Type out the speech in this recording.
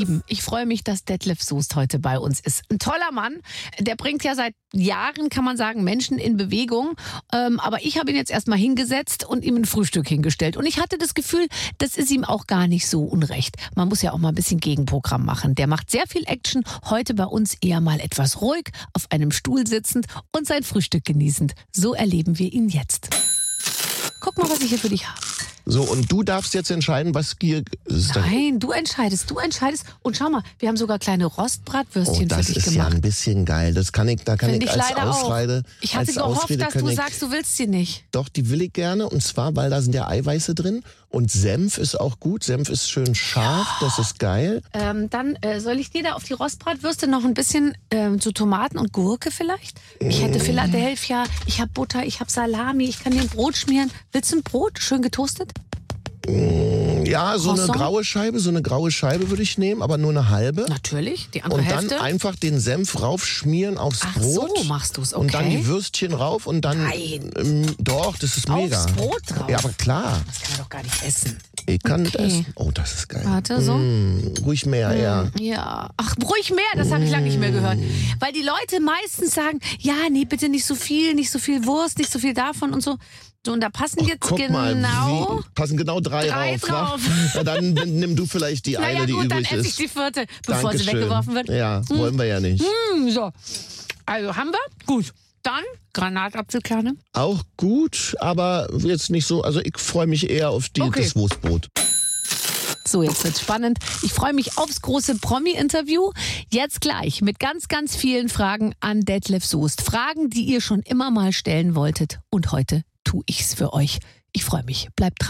Lieben, ich freue mich, dass Detlef Soest heute bei uns ist. Ein toller Mann, der bringt ja seit Jahren, kann man sagen, Menschen in Bewegung. Aber ich habe ihn jetzt erstmal hingesetzt und ihm ein Frühstück hingestellt. Und ich hatte das Gefühl, das ist ihm auch gar nicht so unrecht. Man muss ja auch mal ein bisschen Gegenprogramm machen. Der macht sehr viel Action, heute bei uns eher mal etwas ruhig, auf einem Stuhl sitzend und sein Frühstück genießend. So erleben wir ihn jetzt. Guck mal, was ich hier für dich habe. So, und du darfst jetzt entscheiden, was hier ist. Nein, du entscheidest. Und schau mal, wir haben sogar kleine Rostbratwürstchen für dich gemacht. Das ist ja ein bisschen geil. Da kann ich als Ausrede. Ich hatte gehofft, dass du sagst, du willst sie nicht. Doch, die will ich gerne. Und zwar, weil da sind ja Eiweiße drin. Und Senf ist auch gut. Senf ist schön scharf. Ja. Das ist geil. Dann soll ich dir da auf die Rostbratwürste noch ein bisschen so Tomaten und Gurke vielleicht? Ich hätte Philadelphia, ich habe Butter, ich habe Salami, ich kann dir ein Brot schmieren. Willst du ein Brot? Schön getoastet? Ja, so eine graue Scheibe würde ich nehmen, aber nur eine halbe. Natürlich, die andere Hälfte. Und dann einfach den Senf raufschmieren aufs Brot. Ach so machst du's, okay. Und dann die Würstchen rauf und dann... Nein. Doch, das ist mega. Aufs Brot drauf? Ja, aber klar. Das kann man doch gar nicht essen. Ich kann essen. Oh, das ist geil. Warte, so. Ruhig mehr, ja. Ja. Ach, ruhig mehr, das habe ich lange nicht mehr gehört. Weil die Leute meistens sagen, ja, nee, bitte nicht so viel Wurst, nicht so viel davon und so. So, und da passen jetzt passen genau drei drauf. Ja, dann nimm du vielleicht die eine, die übrig ist. Dann esse ich die vierte, bevor sie weggeworfen wird. Ja, wollen wir ja nicht. So, also haben wir? Gut. Dann Granatapfelkerne. Auch gut, aber jetzt nicht so. Also ich freue mich eher auf das Wurstbrot. So, jetzt wird's spannend. Ich freue mich aufs große Promi-Interview. Jetzt gleich mit ganz, ganz vielen Fragen an Detlef Soest. Fragen, die ihr schon immer mal stellen wolltet. Und heute tue ich's für euch. Ich freue mich. Bleibt dran.